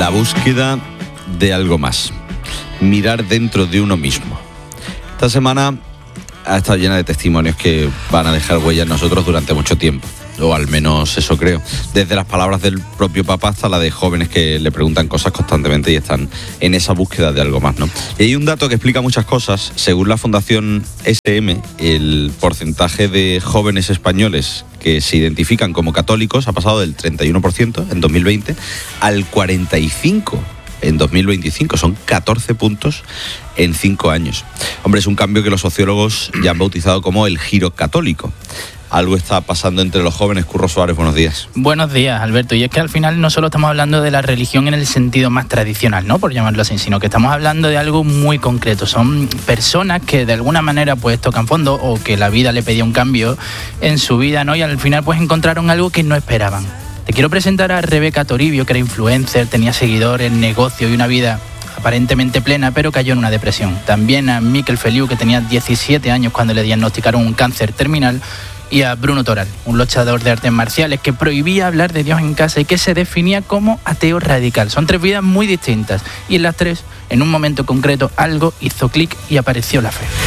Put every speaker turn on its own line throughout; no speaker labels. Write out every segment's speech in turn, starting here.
La búsqueda de algo más. Mirar dentro de uno mismo. Esta semana ha estado llena de testimonios que van a dejar huella en nosotros durante mucho tiempo. O al menos eso creo. Desde las palabras del propio Papa hasta la de jóvenes que le preguntan cosas constantemente y están en esa búsqueda de algo más, ¿no? Y hay un dato que explica muchas cosas. Según la Fundación SM, el porcentaje de jóvenes españoles que se identifican como católicos ha pasado del 31% en 2020 al 45% en 2025. Son 14 puntos en 5 años. Hombre, es un cambio que los sociólogos ya han bautizado como el giro católico. Algo está pasando entre los jóvenes. Curro Suárez, buenos días.
Buenos días, Alberto. Y es que al final no solo estamos hablando de la religión en el sentido más tradicional, ¿no?, por llamarlo así, sino que estamos hablando de algo muy concreto. Son personas que de alguna manera pues tocan fondo o que la vida le pedía un cambio en su vida, ¿no?, y al final pues encontraron algo que no esperaban. Te quiero presentar a Rebeca Toribio, que era influencer, tenía seguidores, negocio y una vida aparentemente plena, pero cayó en una depresión. También a Miquel Feliu, que tenía 17 años cuando le diagnosticaron un cáncer terminal, y a Bruno Toral, un luchador de artes marciales que prohibía hablar de Dios en casa y que se definía como ateo radical. Son 3 vidas muy distintas y en las 3, en un momento concreto, algo hizo clic y apareció la fe.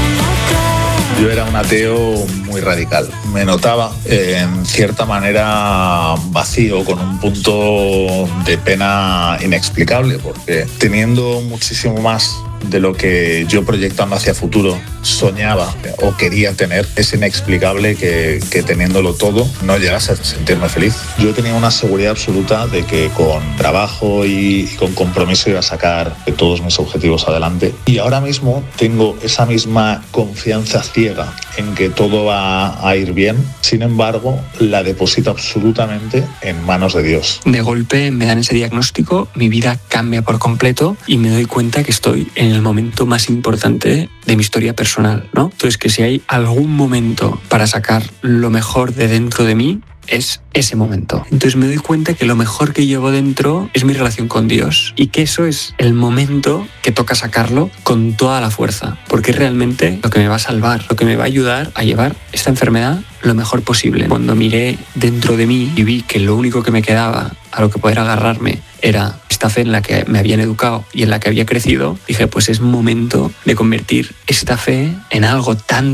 Yo era un ateo muy radical. Me notaba en cierta manera vacío, con un punto de pena inexplicable, porque teniendo muchísimo más de lo que yo, proyectando hacia futuro, soñaba o quería tener, es inexplicable que teniéndolo todo no llegase a sentirme feliz. Yo tenía una seguridad absoluta de que con trabajo y con compromiso iba a sacar todos mis objetivos adelante, y ahora mismo tengo esa misma confianza ciega en que todo va a ir bien. Sin embargo, la deposito absolutamente en manos de Dios.
De golpe me dan ese diagnóstico, mi vida cambia por completo y me doy cuenta que estoy en el momento más importante de mi historia personal, ¿no? Entonces, que si hay algún momento para sacar lo mejor de dentro de mí, es ese momento. Entonces me doy cuenta que lo mejor que llevo dentro es mi relación con Dios, y que eso es el momento que toca sacarlo con toda la fuerza, porque es realmente lo que me va a salvar, lo que me va a ayudar a llevar esta enfermedad lo mejor posible. Cuando miré dentro de mí y vi que lo único que me quedaba a lo que poder agarrarme era esta fe en la que me habían educado y en la que había crecido, dije, pues es momento de convertir esta fe en algo tan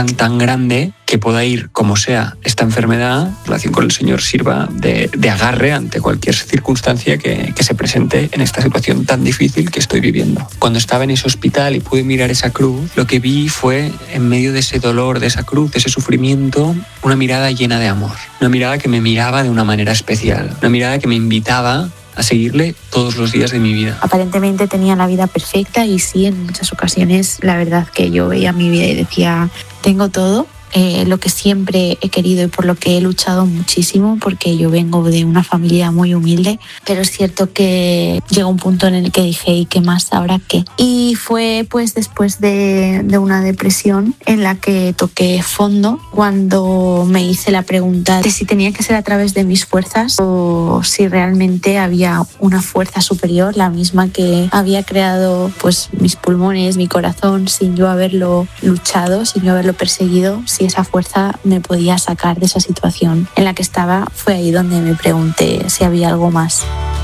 grande que pueda ir como sea esta enfermedad, en relación con el Señor, sirva de agarre ante cualquier circunstancia que se presente en esta situación tan difícil que estoy viviendo. Cuando estaba en ese hospital y pude mirar esa cruz, lo que vi fue, en medio de ese dolor, de esa cruz, de ese sufrimiento, una mirada llena de amor. Una mirada que me miraba de una manera especial. Una mirada que me invitaba a seguirle todos los días de mi vida.
Aparentemente tenía la vida perfecta, y sí, en muchas ocasiones la verdad que yo veía mi vida y decía, tengo todo, lo que siempre he querido y por lo que he luchado muchísimo, porque yo vengo de una familia muy humilde, pero es cierto que llegó un punto en el que dije, ¿y qué más? ¿Ahora qué? Y fue pues después de una depresión en la que toqué fondo, cuando me hice la pregunta de si tenía que ser a través de mis fuerzas o si realmente había una fuerza superior, la misma que había creado pues mis pulmones, mi corazón, sin yo haberlo luchado, sin yo haberlo perseguido. Si esa fuerza me podía sacar de esa situación en la que estaba. Fue ahí donde me pregunté si había algo más.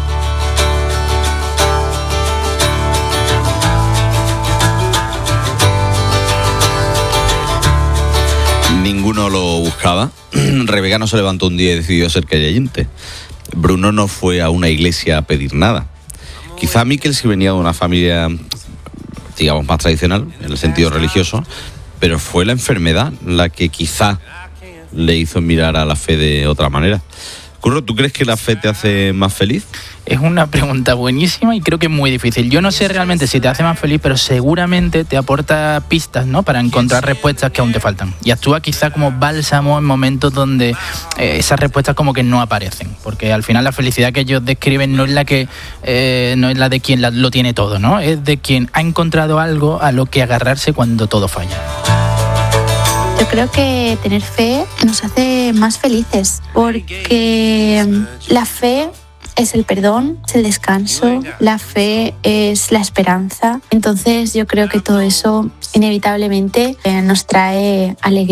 Ninguno lo buscaba. Rebeca no se levantó un día y decidió ser creyente. Bruno no fue a una iglesia a pedir nada. Quizá Miquel sí venía de una familia, digamos, más tradicional en el sentido religioso, pero fue la enfermedad la que quizá le hizo mirar a la fe de otra manera. Curro, ¿tú crees que la fe te hace más feliz?
Es una pregunta buenísima y creo que es muy difícil. Yo no sé realmente si te hace más feliz, pero seguramente te aporta pistas, ¿no?, para encontrar respuestas que aún te faltan. Y actúa quizá como bálsamo en momentos donde esas respuestas como que no aparecen. Porque al final la felicidad que ellos describen no es la de quien lo tiene todo, ¿no? Es de quien ha encontrado algo a lo que agarrarse cuando todo falla.
Yo creo que tener fe nos hace más felices, porque la fe es el perdón, es el descanso, la fe es la esperanza. Entonces yo creo que todo eso inevitablemente nos trae alegría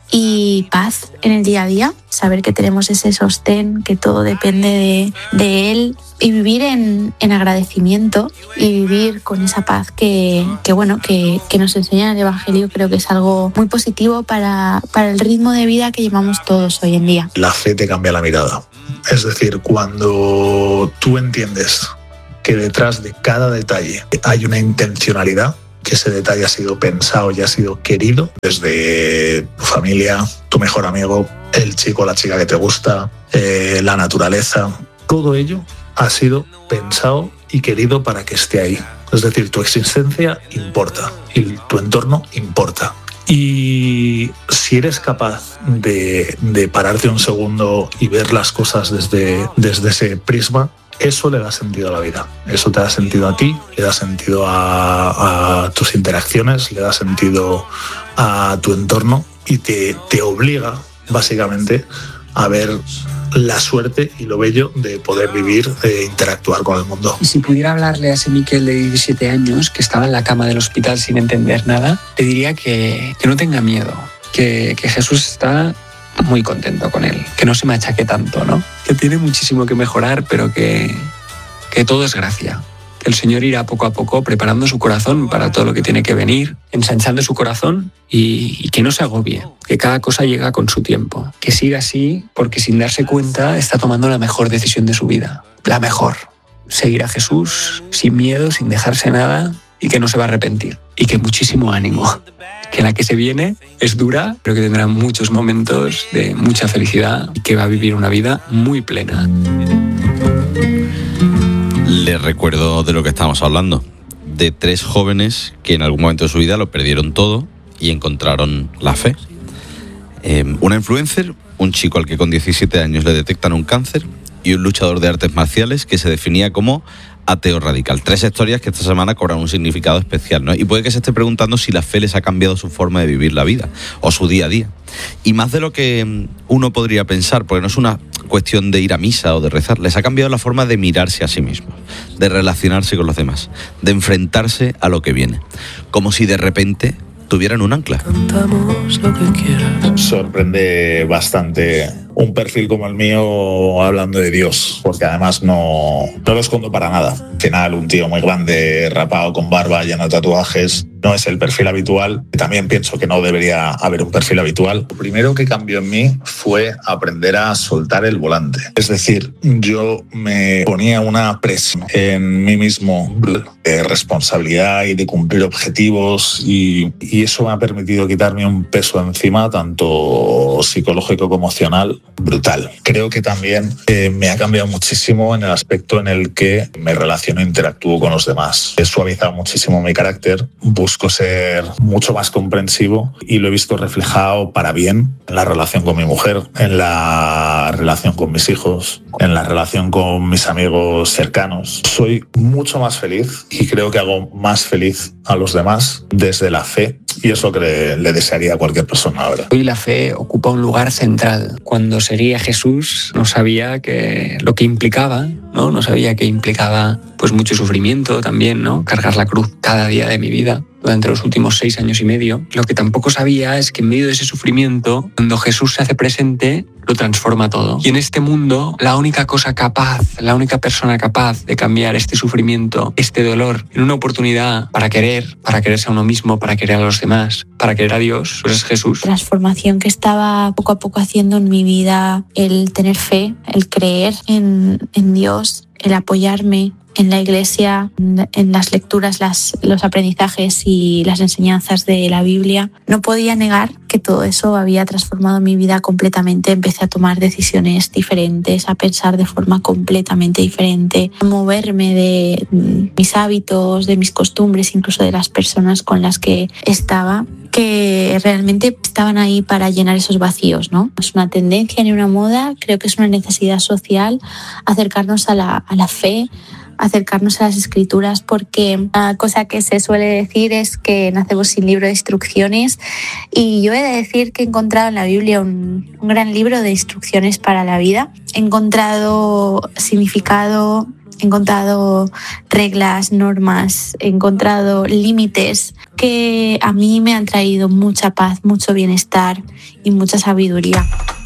y paz en el día a día, saber que tenemos ese sostén, que todo depende de Él, y vivir en agradecimiento y vivir con esa paz que nos enseña el Evangelio. Creo que es algo muy positivo para el ritmo de vida que llevamos todos hoy en día.
La fe te cambia la mirada. Es decir, cuando tú entiendes que detrás de cada detalle hay una intencionalidad, que ese detalle ha sido pensado y ha sido querido desde tu familia, tu mejor amigo, el chico o la chica que te gusta, la naturaleza, todo ello ha sido pensado y querido para que esté ahí. Es decir, tu existencia importa y tu entorno importa. Y si eres capaz de pararte un segundo y ver las cosas desde ese prisma, eso le da sentido a la vida. Eso te da sentido a ti, le da sentido a tus interacciones, le da sentido a tu entorno y te obliga, básicamente, a ver la suerte y lo bello de poder vivir, de interactuar con el mundo.
Y si pudiera hablarle a ese Miquel de 17 años que estaba en la cama del hospital sin entender nada, le diría que no tenga miedo, que Jesús está muy contento con él, que no se machaque tanto, ¿no? Que tiene muchísimo que mejorar, pero que todo es gracia. Que el Señor irá poco a poco preparando su corazón para todo lo que tiene que venir, ensanchando su corazón y que no se agobie, que cada cosa llega con su tiempo. Que siga así, porque sin darse cuenta está tomando la mejor decisión de su vida. La mejor. Seguir a Jesús sin miedo, sin dejarse nada, y que no se va a arrepentir. Y que muchísimo ánimo. Que la que se viene es dura, pero que tendrá muchos momentos de mucha felicidad y que va a vivir una vida muy plena.
Les recuerdo de lo que estamos hablando, de 3 jóvenes que en algún momento de su vida lo perdieron todo y encontraron la fe. Una influencer, un chico al que con 17 años le detectan un cáncer y un luchador de artes marciales que se definía como ateo radical. 3 historias que esta semana cobran un significado especial, ¿no? Y puede que se esté preguntando si la fe les ha cambiado su forma de vivir la vida o su día a día. Y más de lo que uno podría pensar, porque no es una cuestión de ir a misa o de rezar, les ha cambiado la forma de mirarse a sí mismos, de relacionarse con los demás, de enfrentarse a lo que viene. Como si de repente tuvieran un ancla.
Cantamos lo que quieras.
Sorprende bastante un perfil como el mío hablando de Dios, porque además no lo escondo para nada. Al final, un tío muy grande, rapado, con barba, lleno de tatuajes, no es el perfil habitual. También pienso que no debería haber un perfil habitual. Lo primero que cambió en mí fue aprender a soltar el volante. Es decir, yo me ponía una presión en mí mismo de responsabilidad y de cumplir objetivos y eso me ha permitido quitarme un peso encima, tanto psicológico como emocional, brutal. Creo que también me ha cambiado muchísimo en el aspecto en el que me relaciono e interactúo con los demás. He suavizado muchísimo mi carácter, busco ser mucho más comprensivo y lo he visto reflejado para bien en la relación con mi mujer, en la relación con mis hijos, en la relación con mis amigos cercanos. Soy mucho más feliz y creo que hago más feliz a los demás desde la fe. Y es lo que le desearía a cualquier persona ahora.
Hoy la fe ocupa un lugar central. Cuando seguía a Jesús no sabía lo que implicaba, ¿no? No sabía que implicaba pues mucho sufrimiento también, ¿no? Cargar la cruz cada día de mi vida durante los últimos 6 años y medio. Lo que tampoco sabía es que en medio de ese sufrimiento, cuando Jesús se hace presente, lo transforma todo. Y en este mundo, la única persona capaz de cambiar este sufrimiento, este dolor, en una oportunidad para quererse a uno mismo, para querer a los demás, para querer a Dios, pues es Jesús.
Transformación que estaba poco a poco haciendo en mi vida, el tener fe, el creer en Dios, el apoyarme en la iglesia, en las lecturas, los aprendizajes y las enseñanzas de la Biblia. No podía negar que todo eso había transformado mi vida completamente. Empecé a tomar decisiones diferentes, a pensar de forma completamente diferente, a moverme de mis hábitos, de mis costumbres, incluso de las personas con las que estaba, que realmente estaban ahí para llenar esos vacíos, ¿no? No es una tendencia ni una moda, creo que es una necesidad social acercarnos a la fe, acercarnos a las escrituras, porque una cosa que se suele decir es que nacemos sin libro de instrucciones, y yo he de decir que he encontrado en la Biblia un gran libro de instrucciones para la vida. He encontrado significado he encontrado reglas, normas, he encontrado límites que a mí me han traído mucha paz, mucho bienestar y mucha sabiduría.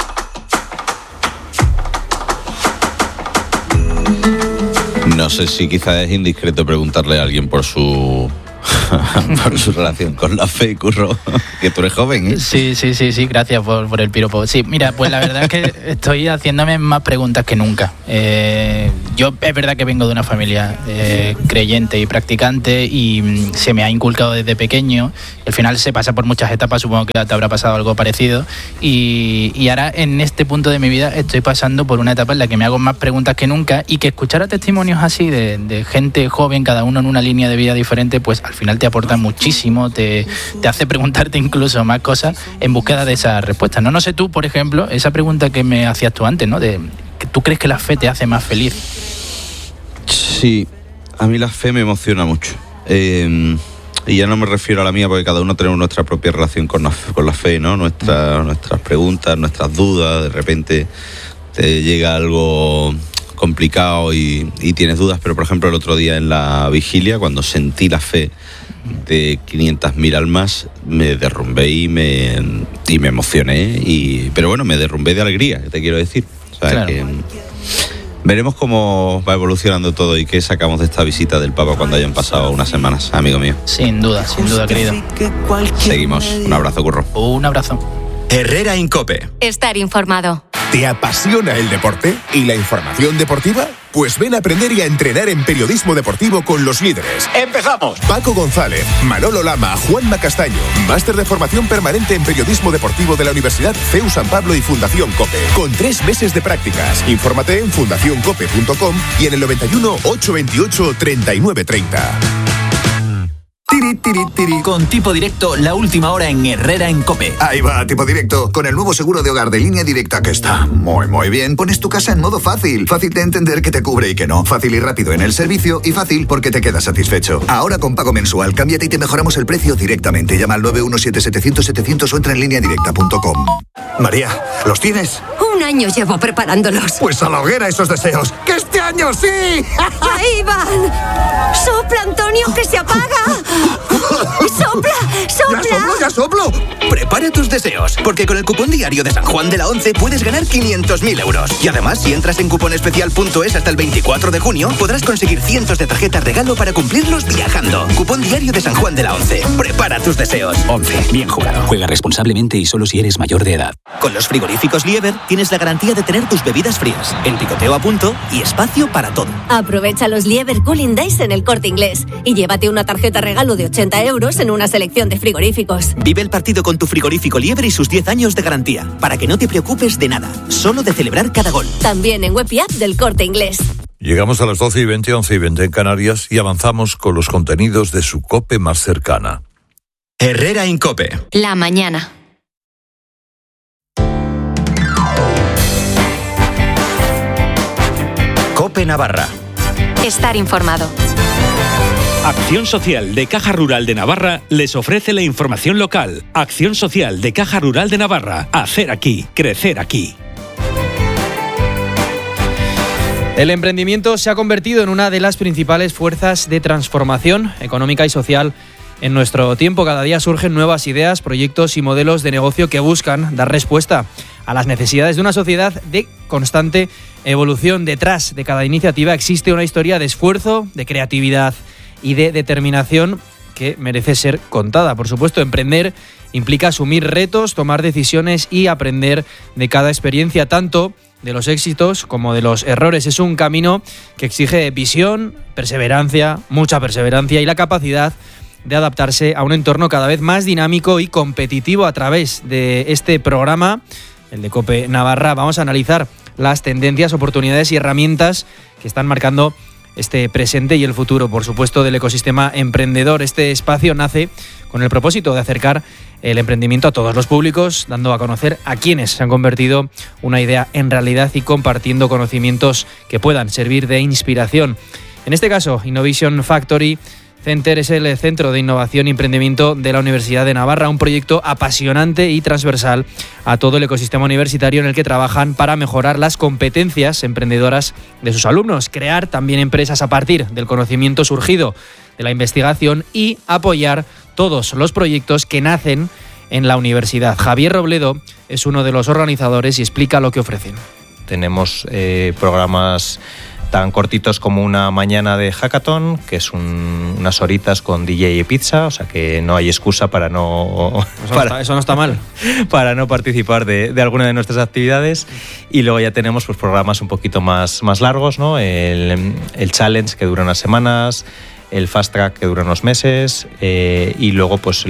No sé si quizás es indiscreto preguntarle a alguien por su relación con la fe, Curro, que tú eres joven, ¿eh?
Sí, gracias por el piropo. Sí, mira, pues la verdad es que estoy haciéndome más preguntas que nunca. Yo es verdad que vengo de una familia creyente y practicante y se me ha inculcado desde pequeño. Al final se pasa por muchas etapas, supongo que te habrá pasado algo parecido. Y ahora en este punto de mi vida estoy pasando por una etapa en la que me hago más preguntas que nunca y que escuchar a testimonios así de gente joven, cada uno en una línea de vida diferente, pues al final te aporta muchísimo, te hace preguntarte incluso más cosas en búsqueda de esas respuestas, ¿no? No sé tú, por ejemplo, esa pregunta que me hacías tú antes, ¿no? ¿Tú crees que la fe te hace más feliz?
Sí, a mí la fe me emociona mucho. Y ya no me refiero a la mía, porque cada uno tenemos nuestra propia relación con la fe, ¿no? Nuestras preguntas, nuestras dudas, de repente te llega algo complicado y tienes dudas, pero por ejemplo el otro día en la vigilia, cuando sentí la fe de 500.000 almas, me derrumbé y me emocioné, pero bueno, me derrumbé de alegría, te quiero decir. O sea, claro, que veremos cómo va evolucionando todo y qué sacamos de esta visita del Papa cuando hayan pasado unas semanas, amigo mío.
Sin duda, querido.
Seguimos. Un abrazo, Curro.
Un abrazo.
Herrera en COPE.
Estar informado.
¿Te apasiona el deporte y la información deportiva? Pues ven a aprender y a entrenar en periodismo deportivo con los líderes.
¡Empezamos!
Paco González, Manolo Lama, Juanma Castaño. Máster de formación permanente en periodismo deportivo de la Universidad CEU San Pablo y Fundación COPE. Con 3 meses de prácticas. Infórmate en fundacioncope.com y en el 91 828 3930.
Con Tipo Directo, la última hora en Herrera en COPE.
Ahí va, Tipo Directo. Con el nuevo seguro de hogar de Línea Directa, que está muy bien, pones tu casa en modo fácil. Fácil de entender que te cubre y que no. Fácil y rápido en el servicio y fácil porque te quedas satisfecho. Ahora con pago mensual, cámbiate y te mejoramos el precio directamente. Llama al 917-700-700 o entra en lineadirecta.com. María, ¿los tienes?
Un año llevo preparándolos.
Pues a la hoguera esos deseos. ¡Que este año sí!
¡Ahí van! ¡Sopla, Antonio, que se apaga! ¡Sopla!
¡Ya soplo!
Prepara tus deseos, porque con el cupón diario de San Juan de la Once puedes ganar 500.000 euros. Y además, si entras en cuponespecial.es hasta el 24 de junio, podrás conseguir cientos de tarjetas regalo para cumplirlos viajando. Cupón diario de San Juan de la Once. Prepara tus deseos.
11. Bien jugado. Juega responsablemente y solo si eres mayor de edad.
Con los frigoríficos Lieber tienes la garantía de tener tus bebidas frías, el picoteo a punto y espacio para todo.
Aprovecha los Lieber Cooling Days en El Corte Inglés y llévate una tarjeta regalo de 80 euros en una selección de frigoríficos.
Vive el partido con tu frigorífico Lieber y sus 10 años de garantía, para que no te preocupes de nada, solo de celebrar cada gol.
También en web y app del Corte Inglés.
Llegamos a las 12:20, 11:20 en Canarias y avanzamos con los contenidos de su COPE más cercana.
Herrera en COPE.
La mañana.
COPE Navarra.
Estar informado.
Acción Social de Caja Rural de Navarra les ofrece la información local. Acción Social de Caja Rural de Navarra. Hacer aquí, crecer aquí.
El emprendimiento se ha convertido en una de las principales fuerzas de transformación económica y social en nuestro tiempo. Cada día surgen nuevas ideas, proyectos y modelos de negocio que buscan dar respuesta a las necesidades de una sociedad de constante evolución. Detrás de cada iniciativa existe una historia de esfuerzo, de creatividad y de determinación que merece ser contada. Por supuesto, emprender implica asumir retos, tomar decisiones y aprender de cada experiencia, tanto de los éxitos como de los errores. Es un camino que exige visión, perseverancia, mucha perseverancia y la capacidad de adaptarse a un entorno cada vez más dinámico y competitivo. A través de este programa, el de COPE Navarra, vamos a analizar las tendencias, oportunidades y herramientas que están marcando este presente y el futuro, por supuesto, del ecosistema emprendedor. Este espacio nace con el propósito de acercar el emprendimiento a todos los públicos, dando a conocer a quienes se han convertido una idea en realidad y compartiendo conocimientos que puedan servir de inspiración. En este caso, Innovation Factory Center es el Centro de Innovación y Emprendimiento de la Universidad de Navarra, un proyecto apasionante y transversal a todo el ecosistema universitario en el que trabajan para mejorar las competencias emprendedoras de sus alumnos, crear también empresas a partir del conocimiento surgido de la investigación y apoyar todos los proyectos que nacen en la universidad. Javier Robledo es uno de los organizadores y explica lo que ofrecen.
Tenemos programas tan cortitos como una mañana de hackathon, que es unas horitas con DJ y pizza, o sea que no hay excusa para no...
Eso no está mal.
Para no participar de alguna de nuestras actividades. Y luego ya tenemos pues programas un poquito más largos, ¿no? El challenge, que dura unas semanas, el fast track, que dura unos meses, y luego pues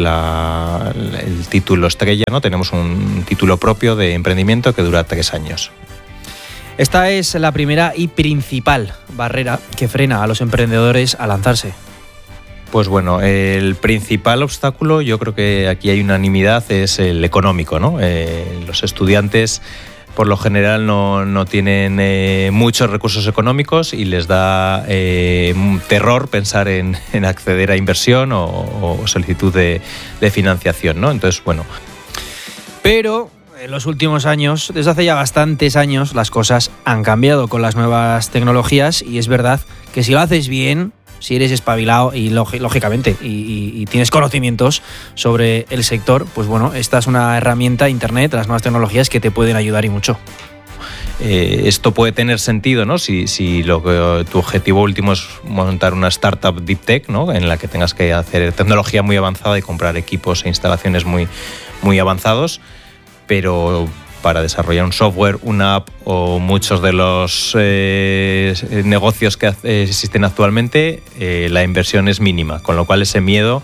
el título estrella, ¿no? Tenemos un título propio de emprendimiento que dura 3 años.
Esta es la primera y principal barrera que frena a los emprendedores a lanzarse.
Pues bueno, el principal obstáculo, yo creo que aquí hay unanimidad, es el económico, ¿no? Los estudiantes por lo general no tienen muchos recursos económicos y les da terror pensar en acceder a inversión o solicitud de financiación, ¿no? Entonces, bueno.
Pero en los últimos años, desde hace ya bastantes años, las cosas han cambiado con las nuevas tecnologías y es verdad que si lo haces bien, si eres espabilado y lógicamente y tienes conocimientos sobre el sector, pues bueno, esta es una herramienta, Internet, las nuevas tecnologías que te pueden ayudar y mucho.
Esto puede tener sentido, ¿no? Si tu objetivo último es montar una startup deep tech, ¿no? En la que tengas que hacer tecnología muy avanzada y comprar equipos e instalaciones muy avanzados, pero para desarrollar un software, una app o muchos de los negocios que existen actualmente, la inversión es mínima, con lo cual ese miedo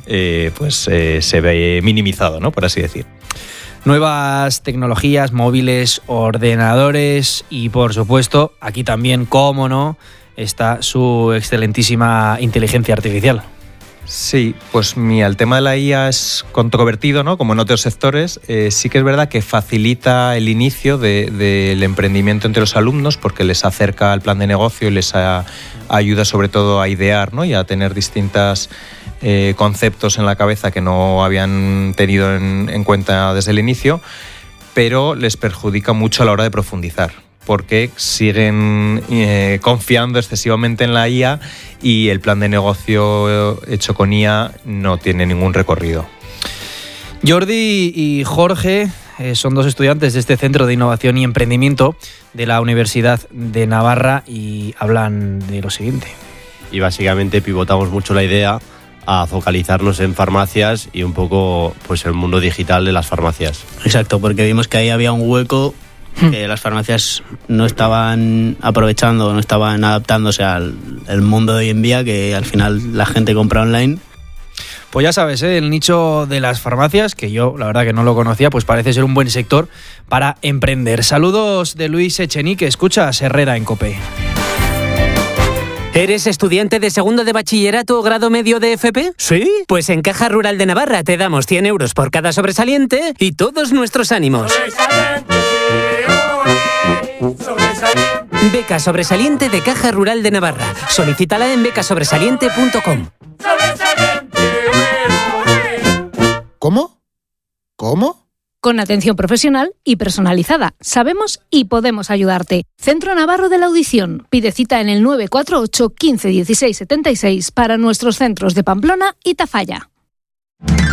se ve minimizado, ¿no? Por así decir.
Nuevas tecnologías, móviles, ordenadores y, por supuesto, aquí también, cómo no, está su excelentísima inteligencia artificial.
Sí, pues mira, el tema de la IA es controvertido, ¿no? Como en otros sectores. Sí que es verdad que facilita el inicio del emprendimiento entre los alumnos porque les acerca al plan de negocio y les ayuda sobre todo a idear, ¿no? Y a tener distintos conceptos en la cabeza que no habían tenido en cuenta desde el inicio, pero les perjudica mucho a la hora de profundizar, porque siguen confiando excesivamente en la IA y el plan de negocio hecho con IA no tiene ningún recorrido.
Jordi y Jorge son dos estudiantes de este Centro de Innovación y Emprendimiento de la Universidad de Navarra y hablan de lo siguiente.
Y básicamente pivotamos mucho la idea a focalizarnos en farmacias y un poco pues el mundo digital de las farmacias.
Exacto, porque vimos que ahí había un hueco que las farmacias no estaban aprovechando, no estaban adaptándose al mundo de hoy en día, que al final la gente compra online.
Pues ya sabes, el nicho de las farmacias, que yo la verdad que no lo conocía, pues parece ser un buen sector para emprender. Saludos de Luis Echenique, escuchas Herrera en COPE.
¿Eres estudiante de segundo de bachillerato o grado medio de FP? ¿Sí? Pues en Caja Rural de Navarra te damos 100 euros por cada sobresaliente y todos nuestros ánimos. Beca sobresaliente de Caja Rural de Navarra. Solicítala en becasobresaliente.com.
¿Cómo? Con atención profesional y personalizada. Sabemos y podemos ayudarte. Centro Navarro de la Audición. Pide cita en el 948 15 16 76 para nuestros centros de Pamplona y Tafalla.